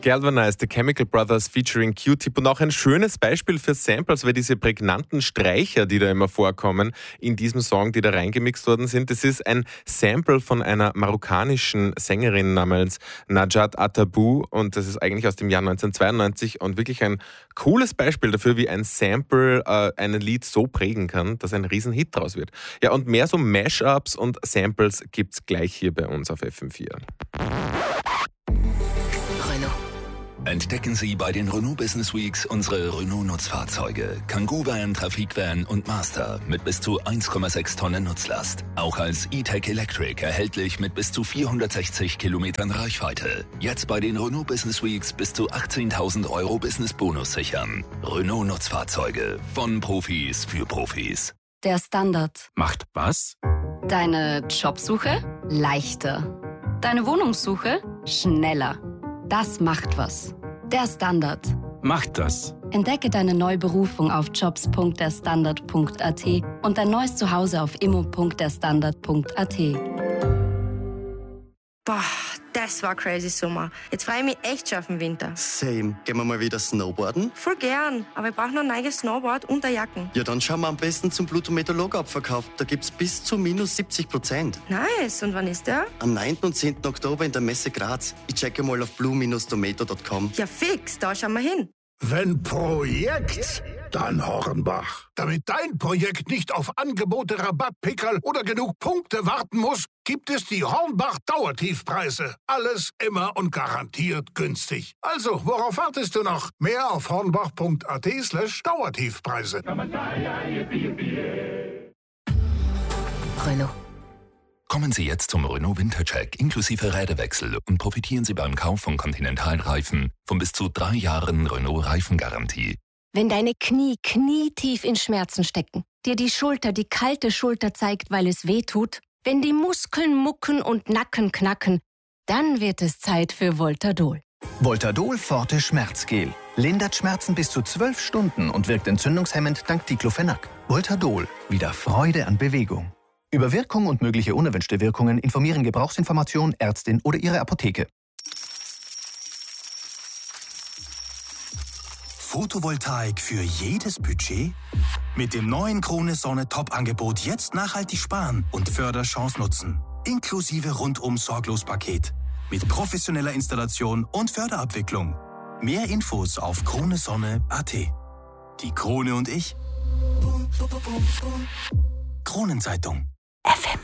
Galvanize, The Chemical Brothers featuring Q-Tip und auch ein schönes Beispiel für Samples, weil diese prägnanten Streicher, die da immer vorkommen in diesem Song, die da reingemixt worden sind, das ist ein Sample von einer marokkanischen Sängerin namens Najat Atabou und das ist eigentlich aus dem Jahr 1992 und wirklich ein cooles Beispiel dafür, wie ein Sample ein Lied so prägen kann, dass ein Riesenhit draus wird. Ja, und mehr so Mashups und Samples gibt's gleich hier bei uns auf FM4. Entdecken Sie bei den Renault Business Weeks unsere Renault-Nutzfahrzeuge. Kangoo Van, Trafikvan und Master mit bis zu 1,6 Tonnen Nutzlast. Auch als E-Tech Electric erhältlich mit bis zu 460 Kilometern Reichweite. Jetzt bei den Renault Business Weeks bis zu 18.000 € Business-Bonus sichern. Renault-Nutzfahrzeuge von Profis für Profis. Der Standard macht was? Deine Jobsuche leichter. Deine Wohnungssuche schneller. Das macht was. Der Standard macht das. Entdecke deine neue Berufung auf jobs.derstandard.at und dein neues Zuhause auf immo.derstandard.at. Boah, das war crazy Sommer. Jetzt freue ich mich echt schon auf den Winter. Same. Gehen wir mal wieder snowboarden? Voll gern, aber ich brauche noch ein neues Snowboard und eine Jacken. Ja, dann schauen wir am besten zum Plutometer-Log-Abverkauf. Da gibt's bis zu minus 70%. Nice, und wann ist der? Am 9. und 10. Oktober in der Messe Graz. Ich checke mal auf blue-tomato.com. Ja fix, da schauen wir hin. Wenn Projekt, dann Hornbach. Damit dein Projekt nicht auf Angebote, Rabattpickerl oder genug Punkte warten muss, gibt es die Hornbach-Dauertiefpreise. Alles immer und garantiert günstig. Also, worauf wartest du noch? Mehr auf hornbach.at/Dauertiefpreise. Renault. Kommen Sie jetzt zum Renault Wintercheck inklusive Räderwechsel und profitieren Sie beim Kauf von Continental-Reifen von bis zu 3 Jahren Renault-Reifengarantie. Wenn deine Knie knietief in Schmerzen stecken, dir die Schulter die kalte Schulter zeigt, weil es weh tut, wenn die Muskeln mucken und Nacken knacken, dann wird es Zeit für Voltadol. Voltadol Forte Schmerzgel. Lindert Schmerzen bis zu 12 Stunden und wirkt entzündungshemmend dank Diclofenac. Voltadol. Wieder Freude an Bewegung. Über Wirkung und mögliche unerwünschte Wirkungen informieren Gebrauchsinformation, Ärztin oder Ihre Apotheke. Photovoltaik für jedes Budget? Mit dem neuen Krone Sonne Top-Angebot jetzt nachhaltig sparen und Förderchance nutzen. Inklusive Rundum-Sorglos-Paket. Mit professioneller Installation und Förderabwicklung. Mehr Infos auf kronesonne.at. Die Krone und ich. Kronenzeitung. FM4.